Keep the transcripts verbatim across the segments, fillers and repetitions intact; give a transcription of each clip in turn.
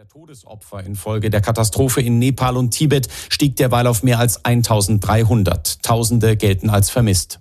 der Todesopfer infolge der Katastrophe in Nepal und Tibet stieg derweil auf mehr als eintausenddreihundert. Tausende gelten als vermisst.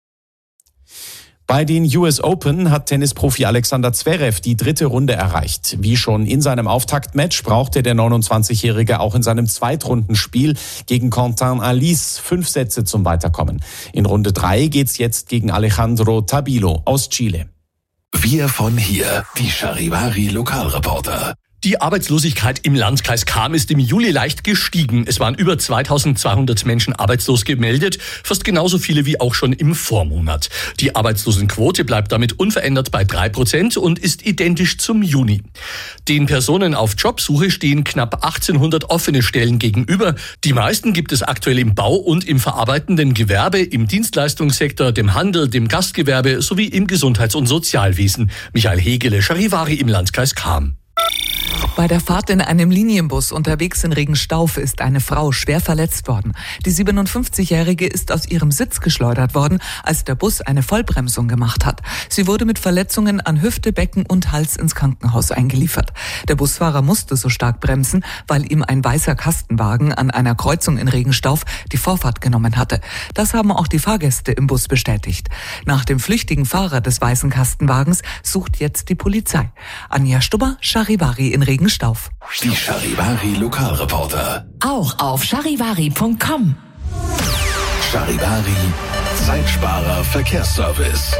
Bei den U S Open hat Tennisprofi Alexander Zverev die dritte Runde erreicht. Wie schon in seinem Auftaktmatch brauchte der neunundzwanzigjährige auch in seinem Zweitrundenspiel gegen Quentin Alice fünf Sätze zum Weiterkommen. In Runde drei geht's jetzt gegen Alejandro Tabilo aus Chile. Wir von hier, die Charivari Lokalreporter. Die Arbeitslosigkeit im Landkreis Cham ist im Juli leicht gestiegen. Es waren über zweitausendzweihundert Menschen arbeitslos gemeldet, fast genauso viele wie auch schon im Vormonat. Die Arbeitslosenquote bleibt damit unverändert bei drei Prozent und ist identisch zum Juni. Den Personen auf Jobsuche stehen knapp achtzehnhundert offene Stellen gegenüber. Die meisten gibt es aktuell im Bau- und im verarbeitenden Gewerbe, im Dienstleistungssektor, dem Handel, dem Gastgewerbe sowie im Gesundheits- und Sozialwesen. Michael Hegele, Charivari im Landkreis Cham. Bei der Fahrt in einem Linienbus unterwegs in Regenstauf ist eine Frau schwer verletzt worden. Die siebenundfünfzigjährige ist aus ihrem Sitz geschleudert worden, als der Bus eine Vollbremsung gemacht hat. Sie wurde mit Verletzungen an Hüfte, Becken und Hals ins Krankenhaus eingeliefert. Der Busfahrer musste so stark bremsen, weil ihm ein weißer Kastenwagen an einer Kreuzung in Regenstauf die Vorfahrt genommen hatte. Das haben auch die Fahrgäste im Bus bestätigt. Nach dem flüchtigen Fahrer des weißen Kastenwagens sucht jetzt die Polizei. Anja Stubber, Charivari in Regenstauf. Die Charivari Lokalreporter. Auch auf charivari punkt com. Charivari Zeitsparer Verkehrsservice.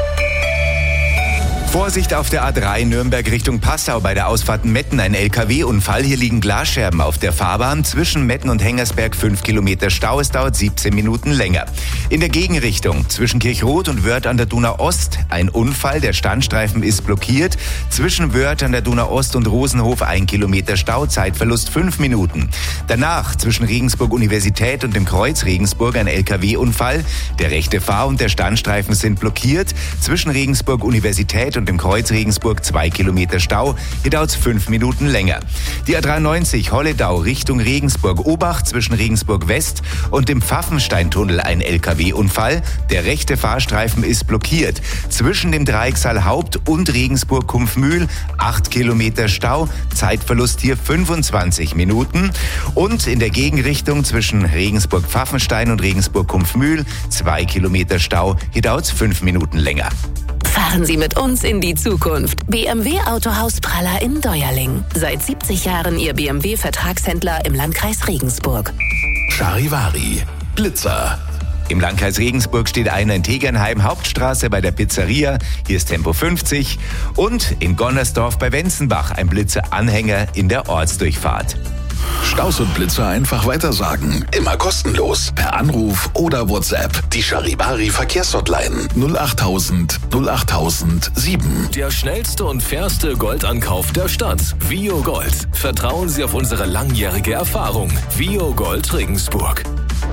Vorsicht auf der A drei Nürnberg Richtung Passau bei der Ausfahrt Metten, ein L K W-Unfall. Hier liegen Glasscherben auf der Fahrbahn. Zwischen Metten und Hengersberg fünf Kilometer Stau. Es dauert siebzehn Minuten länger. In der Gegenrichtung zwischen Kirchroth und Wörth an der Donau Ost ein Unfall. Der Standstreifen ist blockiert. Zwischen Wörth an der Donau Ost und Rosenhof ein Kilometer Stau. Zeitverlust fünf Minuten. Danach zwischen Regensburg Universität und dem Kreuz Regensburg ein L K W-Unfall. Der rechte Fahr- und der Standstreifen sind blockiert. Zwischen Regensburg Universität und dem Kreuz Regensburg zwei Kilometer Stau. Hier dauert es fünf Minuten länger. Die A dreiundneunzig Holledau Richtung Regensburg-Obach zwischen Regensburg West und dem Pfaffensteintunnel ein L K W-Unfall. Der rechte Fahrstreifen ist blockiert. Zwischen dem Dreiecksal Haupt und Regensburg-Kumpfmühl acht Kilometer Stau. Zeitverlust hier fünfundzwanzig Minuten. Und in der Gegenrichtung zwischen Regensburg-Pfaffenstein und Regensburg-Kumpfmühl zwei Kilometer Stau. Hier dauert es fünf Minuten länger. Fahren Sie mit uns in die Zukunft. B M W Autohaus Praller in Deuerling. Seit siebzig Jahren Ihr B M W-Vertragshändler im Landkreis Regensburg. Charivari Blitzer. Im Landkreis Regensburg steht einer in Tegernheim, Hauptstraße bei der Pizzeria. Hier ist Tempo fünfzig. Und in Gonnersdorf bei Wenzenbach ein Blitzer-Anhänger in der Ortsdurchfahrt. Staus und Blitzer einfach weitersagen. Immer kostenlos. Per Anruf oder WhatsApp. Die Charivari Verkehrshotline null achttausend null achttausend sieben. Der schnellste und fairste Goldankauf der Stadt. Vio Gold. Vertrauen Sie auf unsere langjährige Erfahrung. Vio Gold Regensburg.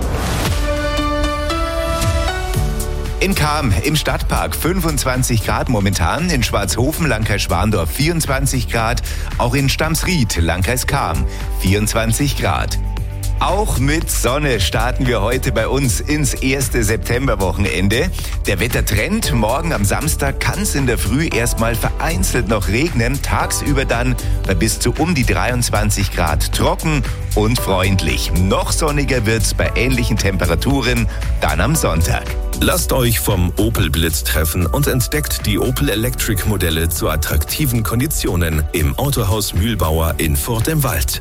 In Cham im Stadtpark fünfundzwanzig Grad momentan, in Schwarzhofen, Landkreis Schwandorf vierundzwanzig Grad, auch in Stamsried, Landkreis Cham vierundzwanzig Grad. Auch mit Sonne starten wir heute bei uns ins erste Septemberwochenende. Der Wettertrend: morgen am Samstag kann es in der Früh erstmal vereinzelt noch regnen, tagsüber dann bei bis zu um die dreiundzwanzig Grad trocken und freundlich. Noch sonniger wird's bei ähnlichen Temperaturen dann am Sonntag. Lasst euch vom Opel Blitz treffen und entdeckt die Opel Electric Modelle zu attraktiven Konditionen im Autohaus Mühlbauer in Furt im Wald.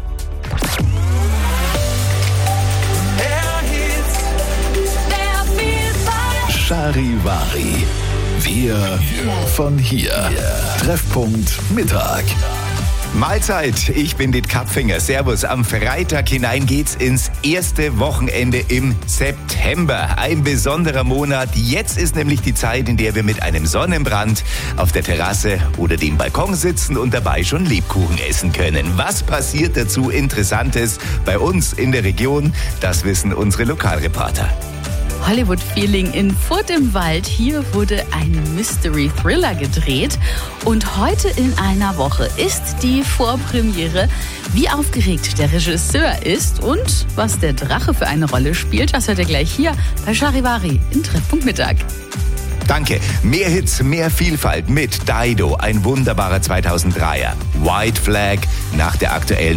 Charivari. Wir von hier. Treffpunkt Mittag. Mahlzeit, ich bin Dit Kapfinger. Servus, am Freitag hinein geht's ins erste Wochenende im September. Ein besonderer Monat. Jetzt ist nämlich die Zeit, in der wir mit einem Sonnenbrand auf der Terrasse oder dem Balkon sitzen und dabei schon Lebkuchen essen können. Was passiert dazu Interessantes bei uns in der Region? Das wissen unsere Lokalreporter. Hollywood-Feeling in Furt im Wald. Hier wurde ein Mystery-Thriller gedreht. Und heute in einer Woche ist die Vorpremiere. Wie aufgeregt der Regisseur ist und was der Drache für eine Rolle spielt, das hört ihr gleich hier bei Charivari in Treffpunkt Mittag. Danke. Mehr Hits, mehr Vielfalt mit Dido, ein wunderbarer zweitausenddreier. White Flag nach der aktuellen